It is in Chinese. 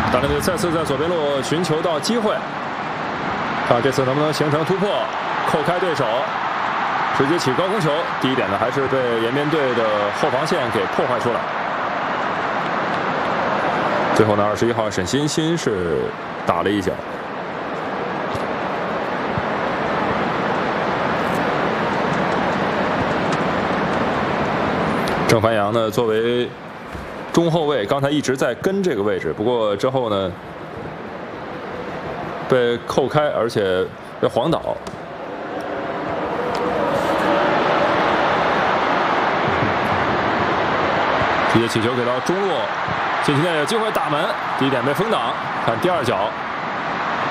大连队再次在左边路寻求到机会，看这次能不能形成突破，扣开对手，直接起高空球。第一点呢，还是被延边队的后防线给破坏出来。最后呢，21号沈欣欣是打了一脚。郑凡阳呢，作为中后卫，刚才一直在跟这个位置，不过之后呢被扣开，而且被晃倒。直接起球给到中路，禁区内有机会打门，第一点被封挡，看第二脚。